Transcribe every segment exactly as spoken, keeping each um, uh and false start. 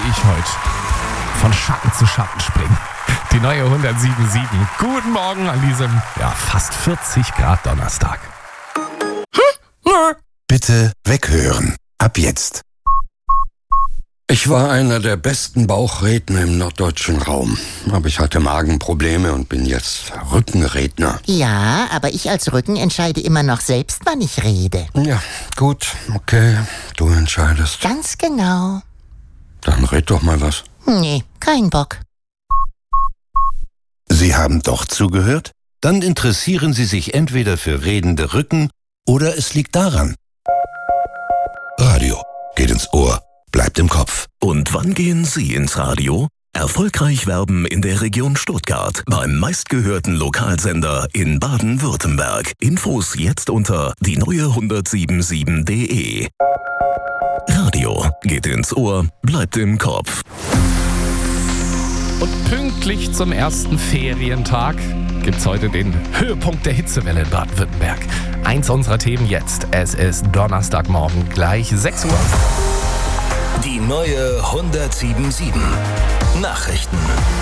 ich heute von Schatten zu Schatten springen. Die neue hundertsieben Komma sieben. Guten Morgen an diesem, ja, fast vierzig Grad Donnerstag. Bitte weghören. Ab jetzt. Ich war einer der besten Bauchredner im norddeutschen Raum. Aber ich hatte Magenprobleme und bin jetzt Rückenredner. Ja, aber ich als Rücken entscheide immer noch selbst, wann ich rede. Ja, gut, okay, du entscheidest. Ganz genau. Dann red doch mal was. Nee, kein Bock. Sie haben doch zugehört? Dann interessieren Sie sich entweder für redende Rücken oder es liegt daran. Radio geht ins Ohr, bleibt im Kopf. Und wann gehen Sie ins Radio? Erfolgreich werben in der Region Stuttgart beim meistgehörten Lokalsender in Baden-Württemberg. Infos jetzt unter die neue hundertsieben Komma sieben punkt de. Radio geht ins Ohr, bleibt im Kopf. Und pünktlich zum ersten Ferientag gibt's heute den Höhepunkt der Hitzewelle in Baden-Württemberg. Eins unserer Themen jetzt. Es ist Donnerstagmorgen, gleich sechs Uhr. Die neue hundertsieben Komma sieben. Nachrichten.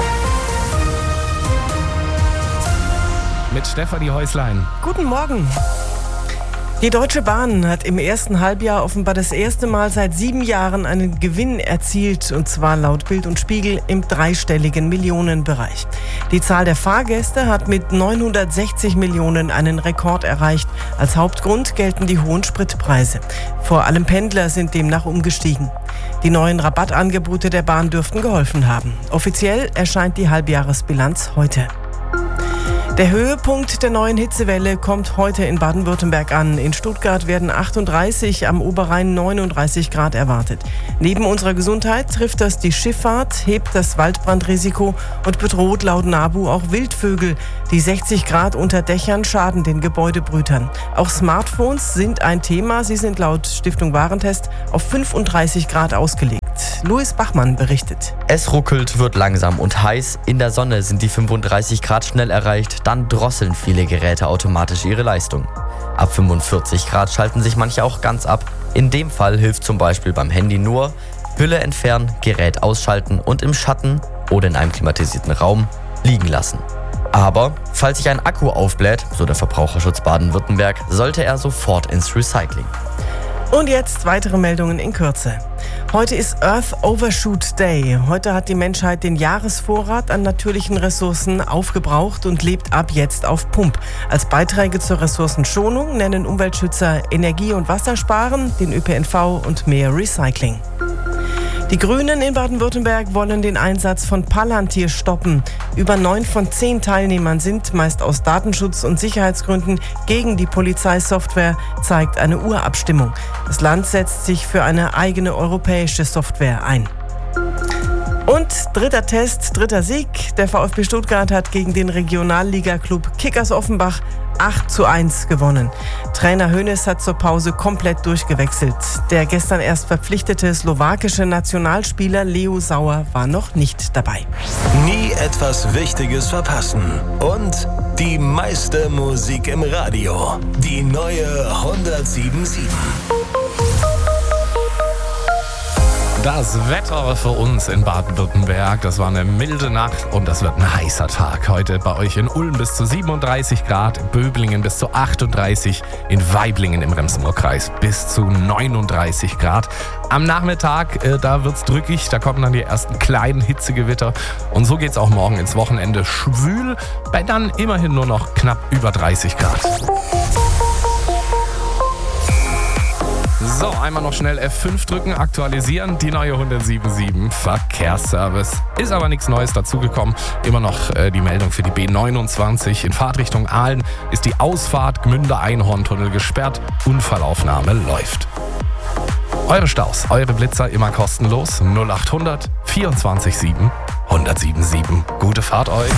Mit Stefanie Häuslein. Guten Morgen. Die Deutsche Bahn hat im ersten Halbjahr offenbar das erste Mal seit sieben Jahren einen Gewinn erzielt, und zwar laut Bild und Spiegel im dreistelligen Millionenbereich. Die Zahl der Fahrgäste hat mit neunhundertsechzig Millionen einen Rekord erreicht. Als Hauptgrund gelten die hohen Spritpreise. Vor allem Pendler sind demnach umgestiegen. Die neuen Rabattangebote der Bahn dürften geholfen haben. Offiziell erscheint die Halbjahresbilanz heute. Der Höhepunkt der neuen Hitzewelle kommt heute in Baden-Württemberg an. In Stuttgart werden achtunddreißig, am Oberrhein neununddreißig Grad erwartet. Neben unserer Gesundheit trifft das die Schifffahrt, hebt das Waldbrandrisiko und bedroht laut NABU auch Wildvögel. Die sechzig Grad unter Dächern schaden den Gebäudebrütern. Auch Smartphones sind ein Thema. Sie sind laut Stiftung Warentest auf fünfunddreißig Grad ausgelegt. Louis Bachmann berichtet. Es ruckelt, wird langsam und heiß. In der Sonne sind die fünfunddreißig Grad schnell erreicht. Dann drosseln viele Geräte automatisch ihre Leistung. Ab fünfundvierzig Grad schalten sich manche auch ganz ab. In dem Fall hilft zum Beispiel beim Handy nur Hülle entfernen, Gerät ausschalten und im Schatten oder in einem klimatisierten Raum liegen lassen. Aber falls sich ein Akku aufbläht, so der Verbraucherschutz Baden-Württemberg, sollte er sofort ins Recycling. Und jetzt weitere Meldungen in Kürze. Heute ist Earth Overshoot Day. Heute hat die Menschheit den Jahresvorrat an natürlichen Ressourcen aufgebraucht und lebt ab jetzt auf Pump. Als Beiträge zur Ressourcenschonung nennen Umweltschützer Energie- und Wassersparen, den Ö P N V und mehr Recycling. Die Grünen in Baden-Württemberg wollen den Einsatz von Palantir stoppen. Über neun von zehn Teilnehmern sind, meist aus Datenschutz- und Sicherheitsgründen, gegen die Polizeisoftware, zeigt eine Urabstimmung. Das Land setzt sich für eine eigene europäische Software ein. Und dritter Test, dritter Sieg. Der VfB Stuttgart hat gegen den Regionalliga-Club Kickers Offenbach acht zu eins gewonnen. Trainer Hoeneß hat zur Pause komplett durchgewechselt. Der gestern erst verpflichtete slowakische Nationalspieler Leo Sauer war noch nicht dabei. Nie etwas Wichtiges verpassen. Und die meiste Musik im Radio. Die neue hundertsieben Komma sieben. Das Wetter für uns in Baden-Württemberg, das war eine milde Nacht und das wird ein heißer Tag. Heute bei euch in Ulm bis zu siebenunddreißig Grad, in Böblingen bis zu achtunddreißig, in Weiblingen im Remsener-Kreis bis zu neununddreißig Grad. Am Nachmittag, äh, da wird's drückig, da kommen dann die ersten kleinen Hitzegewitter und so geht's auch morgen ins Wochenende schwül, bei dann immerhin nur noch knapp über dreißig Grad. So, einmal noch schnell F fünf drücken, aktualisieren, die neue hundertsieben Komma sieben Verkehrsservice. Ist aber nichts Neues dazugekommen. Immer noch äh, die Meldung für die B neunundzwanzig. In Fahrtrichtung Aalen ist die Ausfahrt Gmünder-Einhorntunnel gesperrt. Unfallaufnahme läuft. Eure Staus, eure Blitzer immer kostenlos. null achthundert vierundzwanzig sieben hundertsieben Komma sieben. Gute Fahrt euch.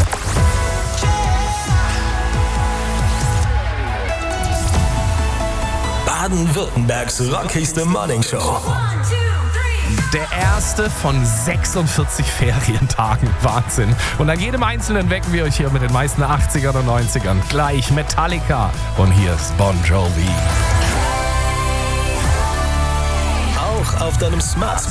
Baden-Württembergs rockigste Morningshow. Der erste von sechsundvierzig Ferientagen. Wahnsinn. Und an jedem einzelnen wecken wir euch hier mit den meisten achtzigern und neunzigern. Gleich Metallica. Und hier ist Bon Jovi. Auch auf deinem Smart